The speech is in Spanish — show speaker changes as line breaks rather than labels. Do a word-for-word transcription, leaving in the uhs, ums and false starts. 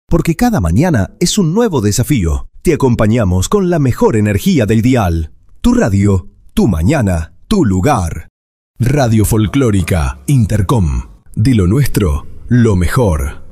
Porque cada mañana es un nuevo desafío. Te acompañamos con la mejor energía del dial. Tu radio, tu mañana, tu lugar. Radio Folclórica Intercom. De lo nuestro, lo mejor.